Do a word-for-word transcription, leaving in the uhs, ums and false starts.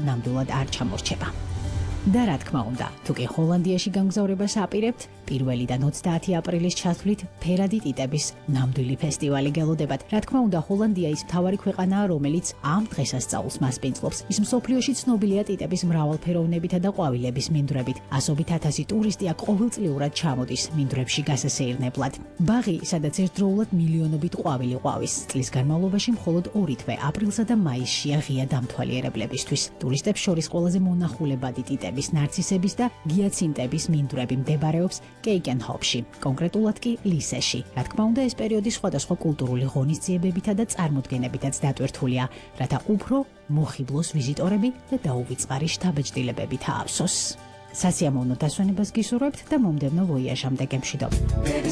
ნამდვილად არ ჩამორჩება. და რა თქმა უნდა, თუ კი ჰოლანდიაში გამგზავრებას აპირებთ, პირველიდან ოცდაათი აპრილის ჩათვლით ფერადი ტიტების ნამდვილი ფესტივალი გელოდებათ. რა თქმა უნდა, ჰოლანდია ის მთავარი ქვეყანაა, რომელიც ამ დღესასწაულს მასპინძლობს. ის მსოფლიოში ცნობილია ტიტების მრავალფეროვნებითა და ყვავილების მინდვრებით. ასობით ათასი ტურისტი აქ ყოველწლიურად ჩამოდის მინდვრებში გასასეირნებლად. ბაღი, სადაც ერთდროულად მილიონობით ყვავილი ყვავის, წლის განმავლობაში მხოლოდ ორი თვე, აპრილსა და მაისშია ღია დამთვალიერებლებისთვის. ტურისტებს შორის ყველაზე მონახულებადი ტიტების ნარცისების და გიაცინტების მინდვრები მდებარეობს კეიკენჰოფში, კონკრეტულად კი ლისეში. რა თქმა უნდა, ეს პერიოდი სხვადასხვა კულტურული ღონისძიებებითა და წარმოდგენებითაც დატვირთულია, რათა უფრო მოხიბლოს ვიზიტორები და დაუვიწყარი შთაბეჭდილებები თავსოს. სასიამოვნო დასვენებას გისურვებთ და მომდევნო ვოიაჟამდე გემშვიდობ.